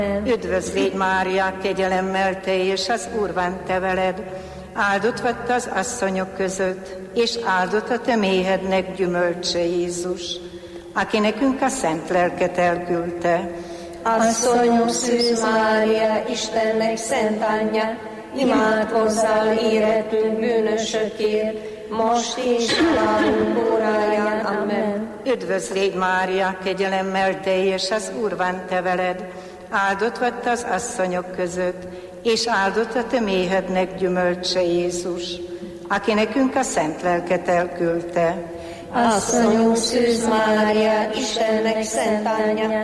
Üdvözl légy, Mária, kegyelemmel teljes, az Úr van te veled. Áldott vagy az asszonyok között, és áldott a te méhednek gyümölcse, Jézus, aki nekünk a szent lelket elküldte. Asszonyom Szűz Mária, Istennek szent anyja, imádkozzál éretünk bűnösökért, most és halálunk óráján. Amen. Üdvözl légy, Mária, kegyelemmel teljes, az Úr van te veled. Áldott vagy az asszonyok között, és áldott a te méhednek gyümölcse, Jézus, aki nekünk a szent lelket elküldte. Asszonyom Szűz Mária, Istennek szent anyja,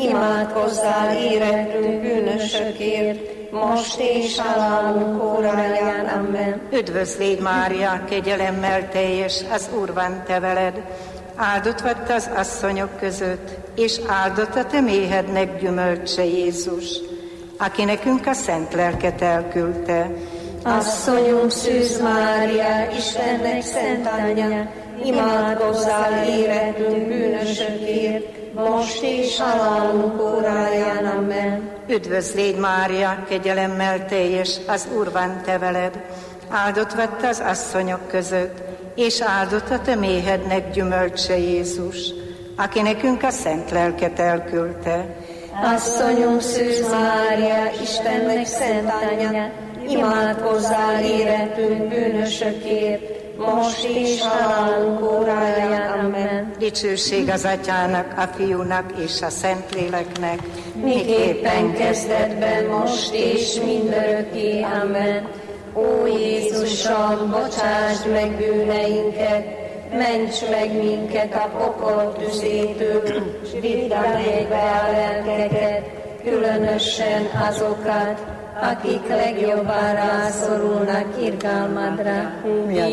imádkozzál érettünk bűnösökért, most és halálunk óráján. Amen. Üdvözl légy, Mária, kegyelemmel teljes, az Úr van te veled. Áldott vagy az asszonyok között, és áldott a te méhednek gyümölcse, Jézus, aki nekünk a szent lelket elküldte. Asszonyom Szűz Mária, Istennek szent anyja, imádkozzál érettünk bűnösökért, most és halálunk óráján. Amen. Üdvözl légy, Mária, kegyelemmel teljes, az Úr van te veled. Áldott vagy az asszonyok között, és áldott a te méhednek gyümölcse, Jézus, aki nekünk a szent lelket elküldte. Asszonyom Szűz Mária, Istennek szent anyja, imádkozzál érettünk bűnösökért, most és halálunk óráján. Amen. Dicsőség az Atyának, a Fiúnak és a Szentléleknek, miképpen kezdetben, most és mindörökké. Amen. Ó Jézusom, bocsásd meg bűneinket, ments meg minket a pokol tüzétől, s vidd a mennybe a lelkeket, különösen azokat, akik legjobban rászorulnak irgalmadra.